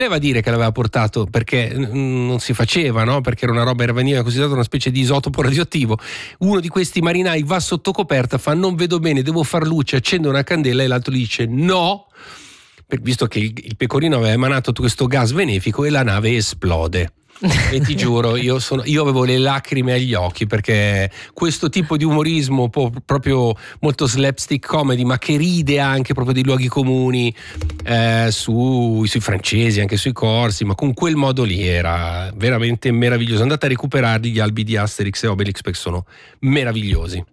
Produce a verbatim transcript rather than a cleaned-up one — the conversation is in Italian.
Voleva dire che l'aveva portato perché non si faceva, no? Perché era una roba, era veniva considerata una specie di isotopo radioattivo. Uno di questi marinai va sotto coperta, fa non vedo bene, devo far luce, accende una candela, e l'altro gli dice no, visto che il, il pecorino aveva emanato questo gas benefico, e la nave esplode. E ti giuro, io, sono, io avevo le lacrime agli occhi, perché questo tipo di umorismo po- proprio molto slapstick comedy, ma che ride anche proprio dei luoghi comuni, eh, su, sui francesi, anche sui corsi, ma con quel modo lì era veramente meraviglioso. Andate a recuperarli gli albi di Asterix e Obelix, perché sono meravigliosi.